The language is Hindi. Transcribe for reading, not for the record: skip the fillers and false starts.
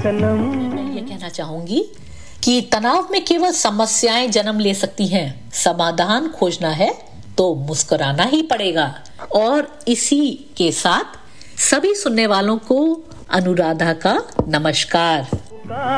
मैं ये कहना चाहूंगी कि तनाव में केवल समस्याएं जन्म ले सकती हैं, समाधान खोजना है तो मुस्कुराना ही पड़ेगा। और इसी के साथ सभी सुनने वालों को अनुराधा का नमस्कार।